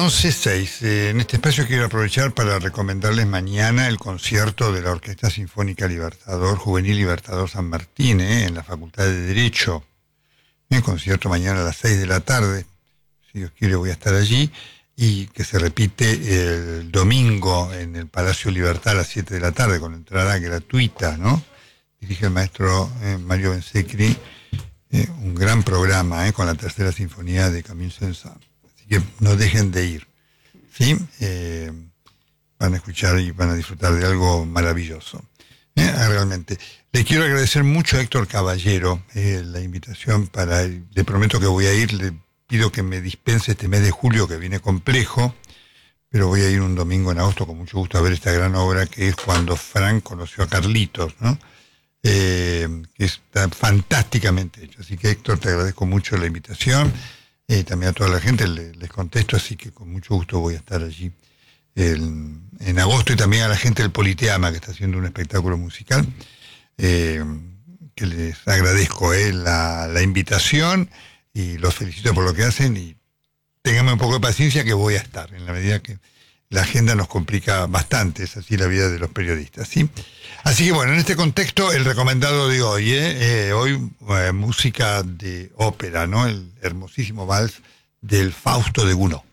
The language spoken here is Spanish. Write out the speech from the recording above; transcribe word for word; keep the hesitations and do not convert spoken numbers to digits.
once seis. Eh, en este espacio quiero aprovechar para recomendarles mañana el concierto de la Orquesta Sinfónica Libertador, Juvenil Libertador San Martín, eh, en la Facultad de Derecho. El concierto mañana a las seis de la tarde. Si Dios quiere voy a estar allí. Y que se repite el domingo en el Palacio Libertad a las siete de la tarde, con entrada gratuita, ¿no? Dirige el maestro eh, Mario Bensecri, eh, un gran programa, eh, con la tercera sinfonía de Camille Saint-Saëns. Así que no dejen de ir, ¿sí? Eh, van a escuchar y van a disfrutar de algo maravilloso. Eh, realmente. Le quiero agradecer mucho a Héctor Caballero eh, la invitación para... Le prometo que voy a ir, le pido que me dispense este mes de julio que viene complejo, pero voy a ir un domingo en agosto con mucho gusto a ver esta gran obra que es Cuando Frank conoció a Carlitos, ¿no? Eh, que está fantásticamente hecho. Así que Héctor, te agradezco mucho la invitación, eh, también a toda la gente les, les contesto, así que con mucho gusto voy a estar allí el, en agosto, y también a la gente del Politeama que está haciendo un espectáculo musical, eh, que les agradezco eh, la, la invitación y los felicito por lo que hacen, y ténganme un poco de paciencia que voy a estar, en la medida que la agenda nos complica bastante, es así la vida de los periodistas, ¿sí? Así que bueno, en este contexto, el recomendado de hoy, ¿eh? Eh, hoy eh, música de ópera, ¿no? El hermosísimo vals del Fausto de Gounod.